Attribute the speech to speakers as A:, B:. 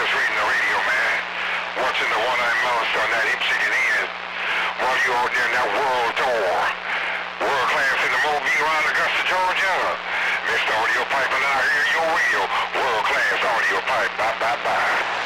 A: just reading the radio, man. Watching the one-eyed monster on that hip chicken in. While you out there in that world tour. World class in the movie around Augusta, Georgia. Mr. Audio Pipe and I hear your radio. World class audio pipe. Bye, bye, bye.